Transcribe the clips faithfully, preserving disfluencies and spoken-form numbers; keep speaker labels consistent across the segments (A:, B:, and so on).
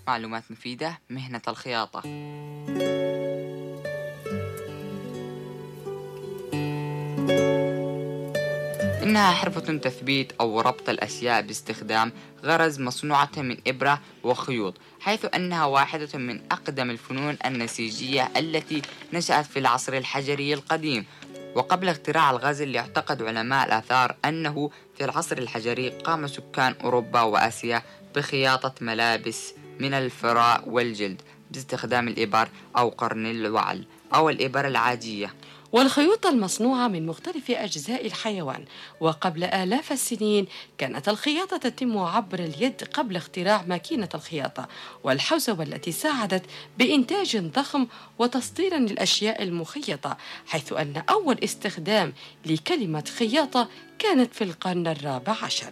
A: معلومات مفيدة. مهنة الخياطة إنها حرفة تثبيت أو ربط الأشياء باستخدام غرز مصنوعة من إبرة وخيوط، حيث أنها واحدة من أقدم الفنون النسيجية التي نشأت في العصر الحجري القديم. وقبل اختراع الغزل يعتقد علماء الآثار أنه في العصر الحجري قام سكان أوروبا وآسيا بخياطة ملابس من الفراء والجلد باستخدام الإبر أو قرن الوعل أو الإبر العاجية
B: والخيوط المصنوعة من مختلف أجزاء الحيوان. وقبل آلاف السنين كانت الخياطة تتم عبر اليد قبل اختراع ماكينة الخياطة والحوسبة التي ساعدت بإنتاج ضخم وتصدير للأشياء المخيطة، حيث أن أول استخدام لكلمة خياطة كانت في القرن الرابع عشر.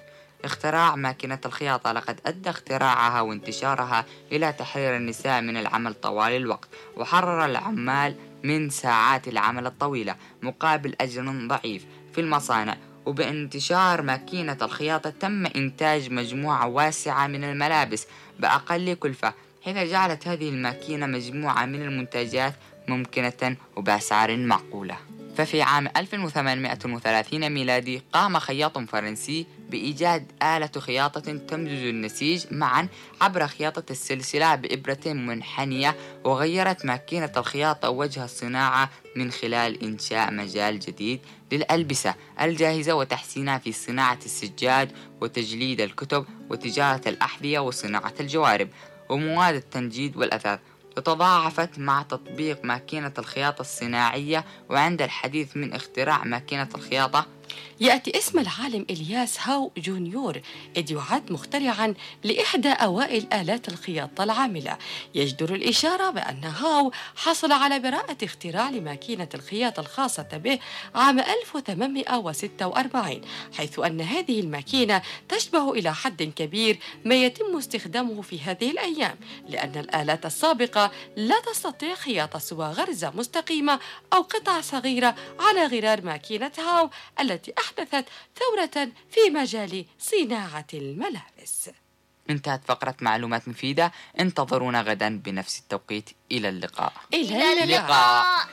A: اختراع ماكينة الخياطة لقد أدى اختراعها وانتشارها إلى تحرير النساء من العمل طوال الوقت، وحرر العمال من ساعات العمل الطويلة مقابل أجر ضعيف في المصانع. وبانتشار ماكينة الخياطة تم إنتاج مجموعة واسعة من الملابس بأقل كلفة، حيث جعلت هذه الماكينة مجموعة من المنتجات ممكنة وبأسعار معقولة. ففي عام ألف وثمانمائة وثلاثين ميلادي قام خياط فرنسي بإيجاد آلة خياطة تمزج النسيج معا عبر خياطة السلسلة بإبرة منحنية، وغيرت ماكينة الخياطة وجه الصناعة من خلال إنشاء مجال جديد للألبسة الجاهزة وتحسينها في صناعة السجاد وتجليد الكتب وتجارة الأحذية وصناعة الجوارب ومواد التنجيد والأثاث. وتضاعفت مع تطبيق ماكينة الخياطة الصناعية. وعند الحديث من اختراع ماكينة الخياطة
B: يأتي اسم العالم إلياس هاو جونيور، إذ يعد مخترعاً لإحدى أوائل آلات الخياطة العاملة. يجدر الإشارة بأن هاو حصل على براءة اختراع لماكينة الخياطة الخاصة به عام ألف وثمانمائة وستة وأربعين، حيث أن هذه الماكينة تشبه إلى حد كبير ما يتم استخدامه في هذه الأيام، لأن الآلات السابقة لا تستطيع خياطة سوى غرزة مستقيمة أو قطع صغيرة على غرار ماكينة هاو التي أحدثت ثورة في مجال صناعة الملابس.
A: انتهت فقرة معلومات مفيدة. انتظرونا غدا بنفس التوقيت. إلى اللقاء.
B: إلى
A: اللقاء.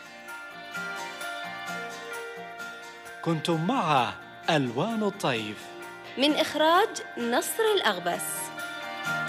C: كنتم مع ألوان الطيف
D: من إخراج نصر الأغبس.